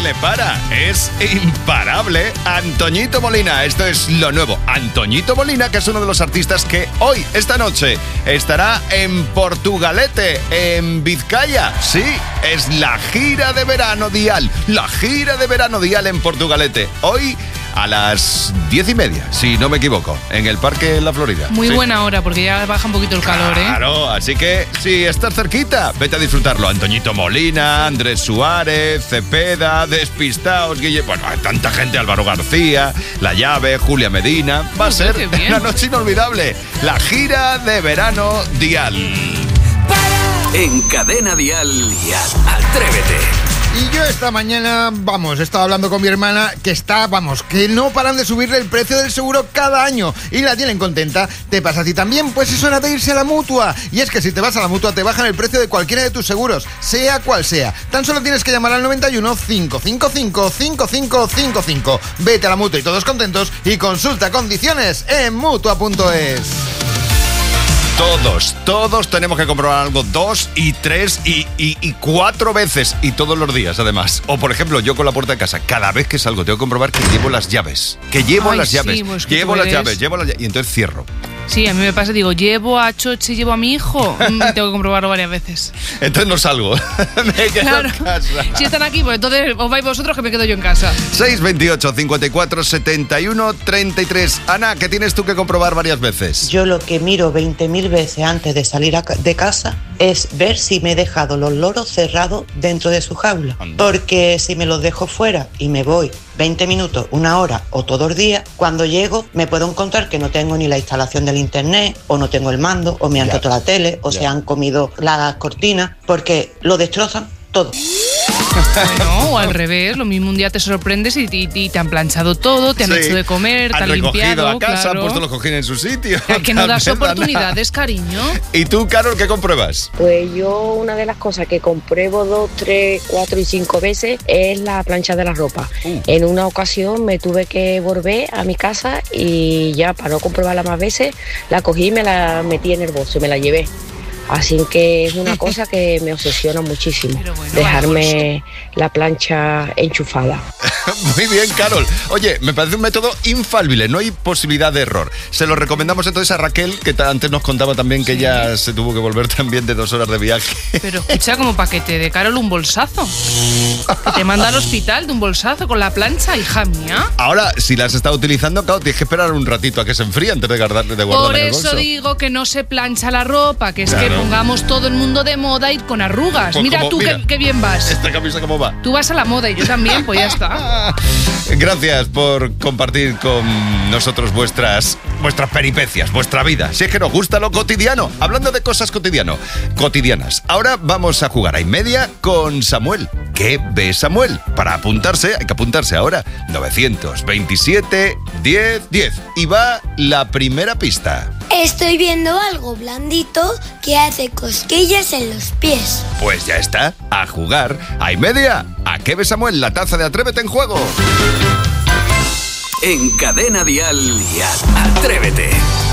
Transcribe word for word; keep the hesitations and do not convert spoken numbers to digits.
le para, es imparable. Antoñito Molina, esto es lo nuevo. Antoñito Molina, que es uno de los artistas que hoy, esta noche, estará en Portugalete, en Vizcaya. Sí, es la gira de verano Dial, la gira de verano Dial en Portugalete. Hoy a las diez y media, si no me equivoco, en el Parque La Florida. Muy sí. buena hora, porque ya baja un poquito el calor, ¿eh? Claro, así que si estás cerquita, vete a disfrutarlo. Antoñito Molina, Andrés Suárez, Cepeda, Despistaos, Guille... Bueno, hay tanta gente, Álvaro García, La Llave, Julia Medina. Va a ser una noche inolvidable. La gira de verano Dial. En Cadena Dial, Atrévete. Y yo esta mañana, vamos, estaba hablando con mi hermana que está, vamos, que no paran de subirle el precio del seguro cada año y la tienen contenta. ¿Te pasa a ti también? Pues es hora de irse a la Mutua. Y es que si te vas a la Mutua te bajan el precio de cualquiera de tus seguros, sea cual sea. Tan solo tienes que llamar al noventa y uno, cinco cinco cinco, cinco cinco cinco cinco. Vete a la Mutua y todos contentos y consulta condiciones en Mutua punto es. Todos, todos tenemos que comprobar algo dos y tres y, y, y cuatro veces y todos los días además. O por ejemplo, yo con la puerta de casa, cada vez que salgo tengo que comprobar que llevo las llaves. Que llevo Ay, las sí, llaves, pues que llevo tú las eres... llaves, llevo las llaves y entonces cierro. Sí, a mí me pasa, digo, llevo a Choche, llevo a mi hijo, y tengo que comprobarlo varias veces. Entonces no salgo, me quedo Claro. en casa. Si están aquí, pues entonces os vais vosotros que me quedo yo en casa. seis veintiocho, cincuenta y cuatro, setenta y uno, treinta y tres. Ana, ¿qué tienes tú que comprobar varias veces? Yo lo que miro veinte mil veces antes de salir a ca- de casa es ver si me he dejado los loros cerrados dentro de su jaula. Anda. Porque si me los dejo fuera y me voy veinte minutos, una hora o todo el día, cuando llego me puedo encontrar que no tengo ni la instalación del internet, o no tengo el mando, o me han Ya. roto la tele, o Ya. se han comido las cortinas, porque lo destrozan todo. Bueno, o al revés, lo mismo un día te sorprendes y, y- y te han planchado todo, te han Sí. hecho de comer, te Han han recogido limpiado, la casa, claro. han puesto los cojines en su sitio. Es que no das También, Ana. oportunidades, cariño. ¿Y tú, Carol, qué compruebas? Pues yo una de las cosas que compruebo dos, tres, cuatro y cinco veces es la plancha de la ropa. Uh. En una ocasión me tuve que volver a mi casa y ya para no comprobarla más veces, la cogí y me la metí en el bolso y me la llevé. Así que es una cosa que me obsesiona muchísimo, Pero bueno, dejarme la plancha enchufada. Muy bien, Carol. Oye, me parece un método infalible, no hay posibilidad de error. Se lo recomendamos entonces a Raquel, que ta- antes nos contaba también que Sí. ella se tuvo que volver también de dos horas de viaje. Pero escucha, como paquete de Carol un bolsazo. Que te manda al hospital de un bolsazo con la plancha, hija mía. Ahora, si la has estado utilizando, claro, tienes que esperar un ratito a que se enfríe antes de guardar, de guardarla Por en el eso bolso. digo que no se plancha la ropa, que es Claro. que pongamos todo el mundo de moda y con arrugas. Pues mira como- tú mira. Qué, qué bien vas. ¿Esta camisa cómo va? Tú vas a la moda y yo también, pues ya está. Gracias por compartir con nosotros vuestras, vuestras peripecias, vuestra vida. Si es que nos gusta lo cotidiano. Hablando de cosas cotidiano, cotidianas. Ahora vamos a jugar a y media con Samuel. ¿Qué ve Samuel? Para apuntarse, hay que apuntarse ahora. novecientos veintisiete, diez, diez. Y va la primera pista. Estoy viendo algo blandito que hace cosquillas en los pies. Pues ya está, a jugar a y media. ¿A qué ve Samuel? La taza de Atrévete en juego. En Cadena Dial, Atrévete.